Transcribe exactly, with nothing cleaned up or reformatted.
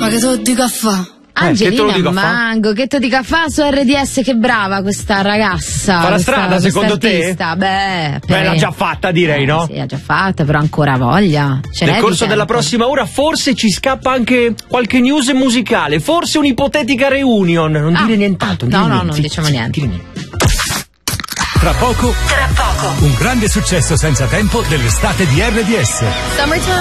Ma che tu di caffè? Angelina eh, che Mango, che te dica fa su R D S, che brava questa ragazza. Fa la questa, strada questa secondo artista. te? Beh, Beh, l'ha già fatta, direi, eh, no? Sì, l'ha già fatta, però ancora voglia. Ce Nel n'è corso di della tempo. prossima ora forse ci scappa anche qualche news musicale, forse un'ipotetica reunion. Non Ah, dire nient'altro. ah, non no, dire no, niente. non Sì, diciamo sì, niente. dire niente. Tra poco, Tra poco. un grande successo senza tempo dell'estate di R D S. Summertime.